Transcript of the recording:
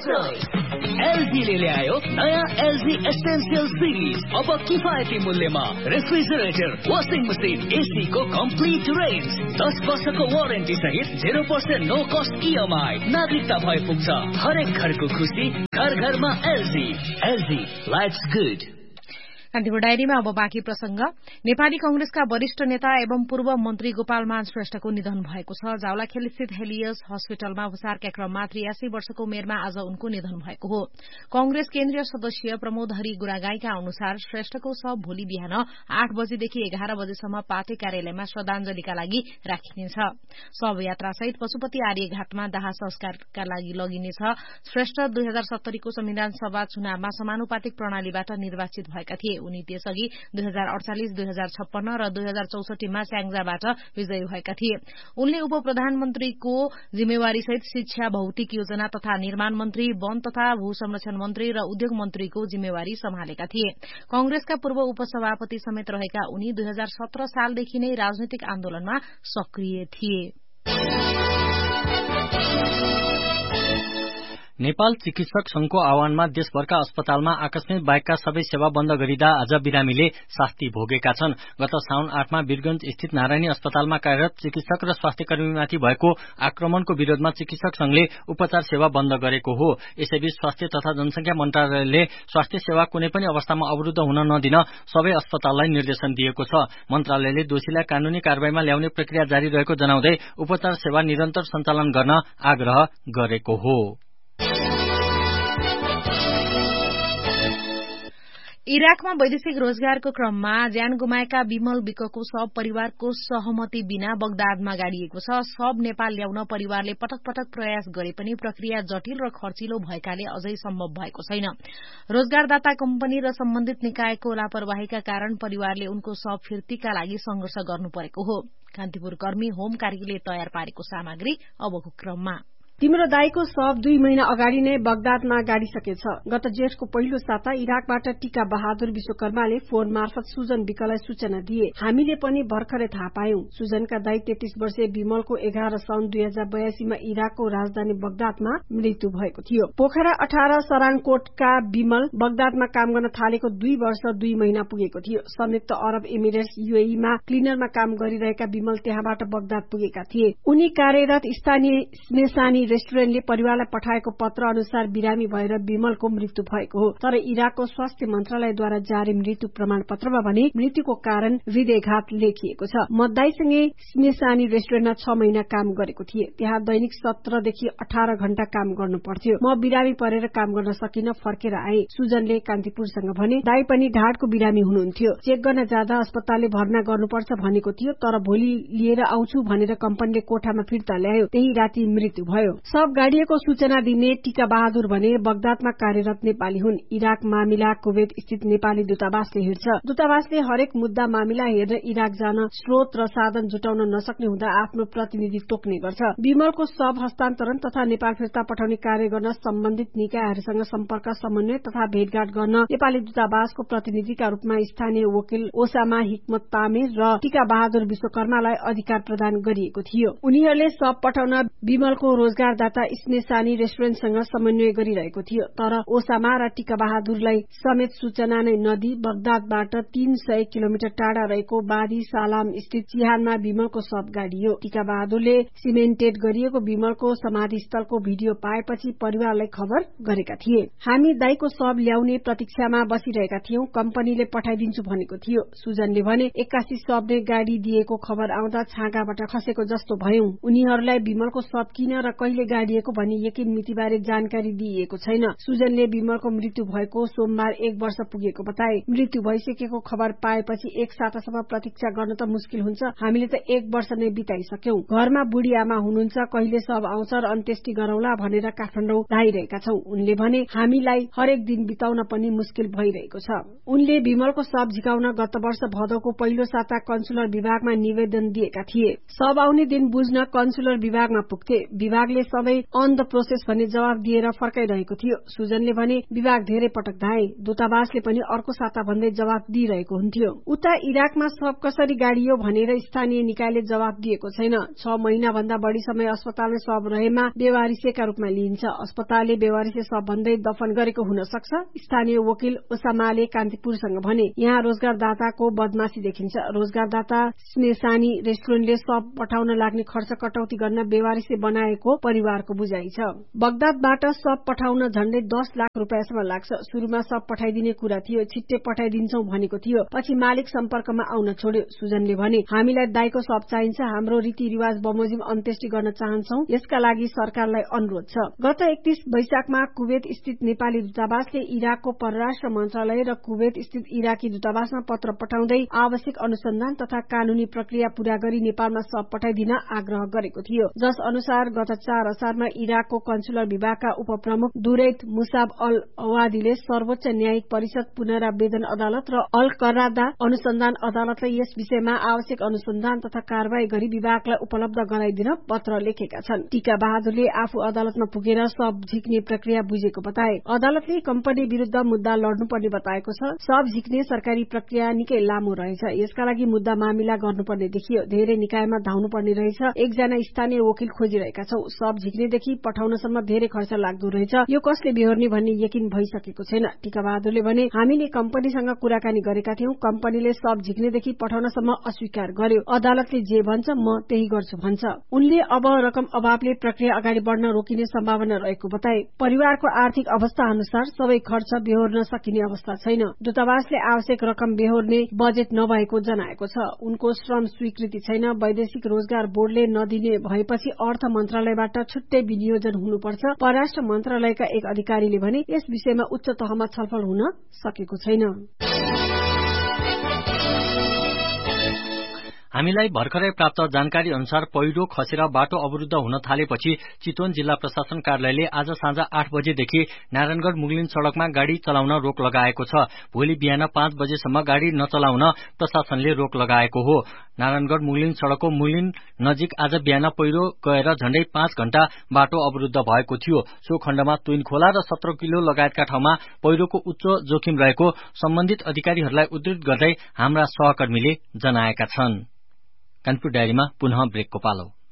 LG ले ल्यायो नयाँ एलजी एसेन्शियल सिरिज। अब किफायती मूल्यमा रेफ्रिजरेटर, वाशिङ मसिन, एसी को कम्प्लिट रेन्ज, 10 वर्षको वारेन्टी सहित 0% नो कस्ट इएमआई। नागरिकता भए पुग्छ हरेक घरको खुसी, घर घरमा LG. LG lives good. Kantipur डायरीमा अब बाँकी प्रसंग। नेपाली कंग्रेसका वरिष्ठ नेता एवं पूर्व मन्त्री गोपालमान श्रेष्ठको निधन भएको छ। जावलाखेल स्थित हेलियस हस्पिटलमा उपचारका क्रममा 83 वर्षको उमेरमा आज उनको निधन भएको हो। कंग्रेस केन्द्रीय सदस्य प्रमोद हरि गुरागाईका अनुसार श्रेष्ठको शव भोलि बिहान 8 बजेदेखि 11 बजेसम्म पार्टी कार्यालयमा श्रद्धांजलिका लागि राखिनेछ। शव यात्रासहित पशुपति आर्यघाटमा दाह संस्कारका लागि लगिनेछ। श्रेष्ठ 2070 को संविधान सभा चुनावमा समानुपातिक प्रणालीबाट निर्वाचित भएका थिए। उनी त्यसअघि 2048, 2056 र 2064 मा स्याङ्जाबाट विजयी भएका थिए। उनले उप प्रधानमन्त्रीको जिम्मेवारीसहित शिक्षा, भौतिक योजना तथा निर्माण मन्त्री, वन तथा भू संरक्षण मन्त्री र उद्योग मन्त्रीको जिम्मेवारी सम्हालेका थिए। कंग्रेसका पूर्व उपसभापति समेत रहेका उनी 2017 सालदेखि नै राजनैतिक आन्दोलनमा सक्रिय थिए। नेपाल चिकित्सक संघको आह्वानमा देशभरका अस्पतालमा आकस्मिक बाहेकका सबै सेवा बन्द गरिँदा आज बिरामीले शास्ति भोगेका छन्। गत साउन 8 मा वीरगंज स्थित नारायणी अस्पतालमा कार्यरत चिकित्सक र स्वास्थ्य कर्मीमाथि भएको आक्रमणको विरोधमा चिकित्सक संघले उपचार सेवा बन्द गरेको हो। यसैबीच स्वास्थ्य तथा जनसंख्या मन्त्रालयले स्वास्थ्य सेवा कुनै पनि अवस्थामा अवरुद्ध हुन नदिन सबै अस्पताललाई निर्देशन दिएको छ। मन्त्रालयले दोषीलाई कानूनी कारबाहीमा ल्याउने प्रक्रिया जारी रहेको जनाउँदै उपचार सेवा निरन्तर सञ्चालन गर्न आग्रह गरेको हो। इराकमा वैदेशिक रोजगारको क्रममा ज्यान गुमाएका विमल विकको शव परिवारको सहमति बिना बगदादमा गाडिएको छ। शव नेपाल ल्याउन परिवारले पटक पटक प्रयास गरे पनि प्रक्रिया जटिल र खर्चिलो भएकाले अझै सम्भव भएको छैन। रोजगारदाता कम्पनी र सम्बन्धित निकायको लापरवाहीका कारण परिवारले उनको शव फिर्तीका लागि संघर्ष गर्नु परेको हो। कान्तिपुर कर्मी होम कार्कीले तयार पारेको सामग्री अबको क्रममा। तिम्रो दाईको शव 2 महिना अगाडि नै बगदादमा गाडिसकेछ। गत जेठको पहिलो साता इराकबाट टीका बहादुर विश्वकर्माले फोन मार्फत सुजन विकलाई सूचना दिए। हामीले पनि भर्खरै थाहा पायौं। सुजनका दाई 33 वर्षीय विमलको 11 साउन 2082 मा इराकको राजधानी बगदादमा मृत्यु भएको थियो। पोखरा 18 सराङकोटका विमल बगदादमा काम गर्न थालेको 2 वर्ष 2 महिना पुगेको थियो। संयुक्त अरब इमिरेट्स UAE मा क्लिनरमा काम गरिरहेका विमल त्यहाँबाट बगदाद पुगेका थिए। उनी कार्यरत स्थानीय स्नेसानी रेस्टुरेन्टले परिवारलाई पठाएको पत्र अनुसार बिरामी भएर विमलको मृत्यु भएको हो। तर इराकको स्वास्थ्य मन्त्रालयद्वारा जारी मृत्यु प्रमाण पत्रमा भने मृत्युको कारण हृदयघात लेखिएको छ। मद्दाईसँगै स्नेसानी रेस्टुरेन्टमा 6 महिना काम गरेको थिए। त्यहाँ दैनिक 17 देखि 18 घण्टा काम गर्नु पर्थ्यो। म बिरामी परेर काम गर्न सकिन फर्केर आए। सुजनले कान्तिपुरसँग भने दाई पनि ढाडको बिरामी हुनुहुन्थ्यो। चेक गर्न जाँदा अस्पतालले भर्ना गर्नुपर्छ भनेको थियो, तर भोलि लिएर आउँछु भनेर कम्पनीले कोठामा फिर्ता ल्यायो। त्यही राति मृत्यु भयो। सब गाडिएको सूचना दिने टीका बहादुर भने बगदादमा कार्यरत नेपाली हुन्। इराक मामिला कुवेत स्थित नेपाली दूतावासले हेर्छ। दूतावासले हरेक मुद्दा मामिला हेर्न इराक जान स्रोत र साधन जुटाउन नसक्ने हुँदा आफ्नो प्रतिनिधि तोक्ने गर्छ। विमलको शव हस्तान्तरण तथा नेपाल फिर्ता पठाउने कार्य गर्न सम्बन्धित निकायहरूसँग सम्पर्क, समन्वय तथा भेटघाट गर्न नेपाली दूतावासको प्रतिनिधिका रूपमा स्थानीय वकिल ओसामा हिक्मत तामे र टीका बहादुर विश्वकर्मालाई अधिकार प्रदान गरिएको थियो। उनीहरूले शव पठाउन विमलको रोजगारदाता स्नेसानी रेस्टुरेन्टसँग समन्वय गरिरहेको थियो। तर ओसामा र टीका बहादुरलाई समेत सूचना नै नदी बगदादबाट 300 किलोमिटर टाढा रहेको बादी सालाम स्थित चिहानमा विमलको शव गाडियो। टीका बहादुरले सिमेन्टेड गरिएको विमलको समाधि स्थलको भिडियो पाएपछि परिवारलाई खबर गरेका थिए। हामी दाईको शव ल्याउने प्रतीक्षामा बसिरहेका थियौं। कम्पनीले पठाइदिन्छु भनेको थियो। सुजनले भने 81 शव नै गाडी दिएको खबर आउँदा छाँगाबाट खसेको जस्तो भयौं। उनीहरूलाई विमलको शव किन र कहिले गाडिएको भनी यकिन मितिबारे जानकारी दिइएको छैन। सुजनले विमलको मृत्यु भएको सोमबार 1 वर्ष पुगेको बताए। मृत्यु भइसकेको खबर पाएपछि 1 सातासम्म प्रतीक्षा गर्न त मुस्किल हुन्छ। हामीले त 1 वर्ष नै बिताइसक्यौं। घरमा बुढी आमा हुनुहुन्छ, कहिले सब आउँछ र अन्त्येष्टि गरौला भनेर काठमाडौँ धाइरहेका छौं। उनले भने हामीलाई हरेक दिन बिताउन पनि मुस्किल भइरहेको छ। उनले विमलको शव झिकाउन गत वर्ष भदौको पहिलो साता कन्सुलर विभागमा निवेदन दिएका थिए। शव आउने दिन बुझ्न कन्सुलर विभागमा पुग्थे। विभागले हामीले सबै अन द प्रोसेस भन्ने जवाब दिएर फर्काइरहेको थियो। सुजनले भने विभाग धेरै पटक धाए, दूतावासले पनि अर्को साता भन्दै जवाब दिइरहेको हुन्थ्यो। उता इराकमा सब कसरी गाडियो भनेर स्थानीय निकायले जवाब दिएको छैन। 6 महिना भन्दा बढ़ी समय अस्पतालमै शव रहेमा बेवारिसेका रूपमा लिइन्छ। अस्पतालले बेवारिसे शव भन्दै दफन गरेको हुन सक्छ। स्थानीय वकिल ओसामाले कान्तिपुरसँग भने, यहाँ रोजगारदाताको बदमाशी देखिन्छ। रोजगारदाता स्नेसानी रेस्टुरेन्टले शव पठाउन लाग्ने खर्च कटौती गर्न बेवारिसे बनाएको परिवारको बुझाइ छ। बगदादबाट शव पठाउन झण्डै 10 लाख रुपियाँसम्म लाग्छ। सुरुमा शव पठाइदिने कुरा थियो, छिट्टै पठाइदिन्छौ भनेको थियो, पछि मालिक सम्पर्कमा आउन छोड्यो। सुजनले भने, हामीलाई दाइको शव चाहिन्छ, हाम्रो रीतिरिवाज बमोजिम अन्त्येष्टि गर्न चाहन्छौ, यसका लागि सरकारलाई अनुरोध छ। गत 31 वैशाखमा कुवेत स्थित नेपाली दूतावासले इराकको परराष्ट्र मन्त्रालय र कुवेत स्थित इराकी दूतावासमा पत्र पठाउँदै आवश्यक अनुसन्धान तथा कानूनी प्रक्रिया पूरा गरी नेपालमा शव पठाइदिन आग्रह गरेको थियो। जस अनुसार गत 4 असारमा इराकको कन्सुलर विभागका उपप्रमुख दुरैत मुसाब अल अवादीले सर्वोच्च न्यायिक परिषद, पुनरावेदन अदालत र अल करादा अनुसन्धान अदालतलाई यस विषयमा आवश्यक अनुसन्धान तथा कारवाही गरी विभागलाई उपलब्ध गराइदिन पत्र लेखेका छन्। टीका बहादुरले आफू अदालतमा पुगेर शव झिक्ने प्रक्रिया बुझेको बताए। अदालतले कम्पनी विरूद्ध मुद्दा लड्नुपर्ने बताएको छ। शव झिक्ने सरकारी प्रक्रिया निकै लामो रहेछ, यसका लागि मुद्दा मामिला गर्नुपर्ने देखियो। धेरै निकायमा धाउनुपर्ने रहेछ। एकजना स्थानीय वकिल खोजिरहेका छौ। शव झिक्नेदेखि पठाउनसम्म धेरै खर्च लाग्दो रहेछ। यो कसले बेहोर्ने भन्ने यकिन भइसकेको छैन। टीका बहादुरले भने, हामीले कम्पनीसँग कुराकानी गरेका थियौं, कम्पनीले शव झिक्नेदेखि पठाउनसम्म अस्वीकार गर्यो। अदालतले जे भन्छ म त्यही गर्छु भन्छ। उनले अब रकम अभावले प्रक्रिया अगाडि बढ़न रोकिने सम्भावना रहेको बताए। परिवारको आर्थिक अवस्था अनुसार सबै खर्च बेहोर्न सकिने अवस्था छैन। दूतावासले आवश्यक रकम बेहोर्ने बजेट नभएको जनाएको छ। उनको श्रम स्वीकृति छैन। वैदेशिक रोजगार बोर्डले नदिने भएपछि अर्थ मन्त्रालयबाट छुट्टै विनियोजन हुनुपर्छ। परराष्ट्र मन्त्रालयका एक अधिकारीले भने, यस विषयमा उच्च तहमा छलफल हुन सकेको छैन। हामीलाई भर्खरै प्राप्त जानकारी अनुसार पहिरो खसेर बाटो अवरुद्ध हुन थालेपछि चितवन जिल्ला प्रशासन कार्यालयले आज साँझ 8 बजेदेखि नारायणगढ़ मुगलिन सड़कमा गाड़ी चलाउन रोक लगाएको छ। भोलि बिहान 5 बजेसम्म गाड़ी नचलाउन प्रशासनले रोक लगाएको हो। नारायणगढ़ मुगलिन सड़कको मुगलिन नजिक आज बिहान पहिरो गएर झण्डै 5 घण्टा बाटो अवरुद्ध भएको थियो। सो खण्डमा तुइनखोला र 17 किलो लगायतका ठाउँमा पहिरोको उच्च जोखिम रहेको सम्बन्धित अधिकारीहरूलाई उद्धृत गर्दै हाम्रा सहकर्मीले जनाएका छन्। कानपुर डायरीमा पुनः ब्रेकको पालो।